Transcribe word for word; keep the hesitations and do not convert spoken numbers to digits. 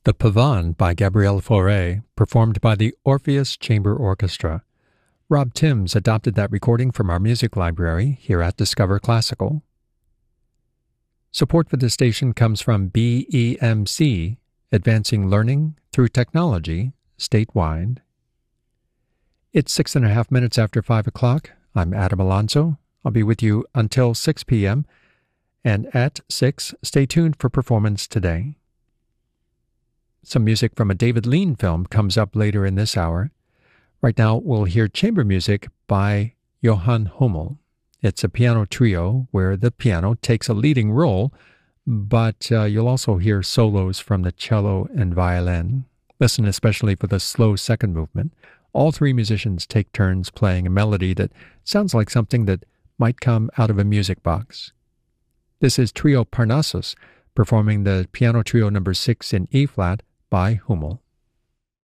The Pavane by Gabriel Fauré, performed by the Orpheus Chamber Orchestra. Rob Timms adopted that recording from our music library here at Discover Classical. Support for the station comes from B E M C, Advancing Learning Through Technology, statewide. It's six and a half minutes after five o'clock. I'm Adam Alonso. I'll be with you until six p.m. And at six, stay tuned for Performance Today. Some music from a David Lean film comes up later in this hour. Right now, we'll hear chamber music by Johann Hummel. It's a piano trio where the piano takes a leading role, but uh, you'll also hear solos from the cello and violin. Listen especially for the slow second movement. All three musicians take turns playing a melody that sounds like something that might come out of a music box. This is Trio Parnassus performing the piano trio number six in E-flat by Hummel.